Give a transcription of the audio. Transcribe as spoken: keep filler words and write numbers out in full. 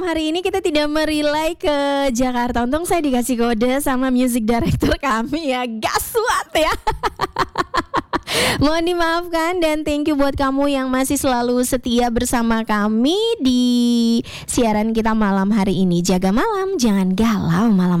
Hari ini kita tidak merelay ke Jakarta. Untung saya dikasih kode sama music director kami ya. Gaswat ya. Mohon dimaafkan dan thank you buat kamu yang masih selalu setia bersama kami di siaran kita malam hari ini. Jaga malam, jangan galau malam